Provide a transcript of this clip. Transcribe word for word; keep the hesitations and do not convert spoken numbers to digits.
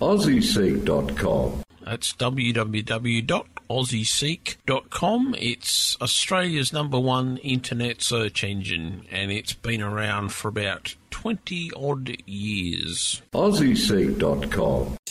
aussie seek dot com. That's w w w dot aussie seek dot com. It's Australia's number one internet search engine, and it's been around for about twenty odd years. aussie seek dot com.